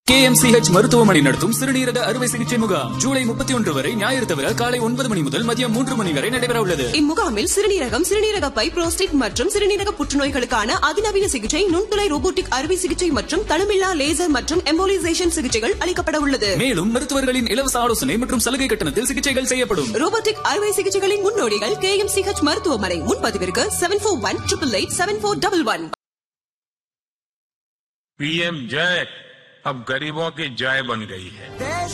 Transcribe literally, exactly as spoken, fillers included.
K M C H மருத்துவமனை நடத்தும் சிறுநீரக அறுவை சிகிச்சை முகாம் ஜூலை முப்பத்தி ஒன்று வரை ஞாயிறு தவிர காலை ஒன்பது மணி முதல் மதியம் மூன்று மணி வரை நடைபெற உள்ளது. இம்முகாமில் சிறுநீரகம், சிறுநீரக பை, புரோஸ்டேட் மற்றும் சிறுநீரக புற்றுநோய்களுக்கான அதிநவீன சிகிச்சை, நுண்துளை ரோபோட்டிக் அறுவை சிகிச்சை மற்றும் தளமில்லா லேசர் மற்றும் எம்போலிசேஷன் சிகிச்சைகள் அளிக்கப்பட உள்ளது. மேலும் மருத்துவர்களின் இலவச ஆலோசனை மற்றும் சலுகை கட்டணத்தில் சிகிச்சைகள் செய்யப்படும். ரோபோட்டிக் அறுவை சிகிச்சைகளின் முன்னோடிகள் கே எம் சி ஹெச் மருத்துவமனை. முன்பதிவிற்கு seven four one triple eight seven four double one. PM जय अब गरीबों की जय बन गई है.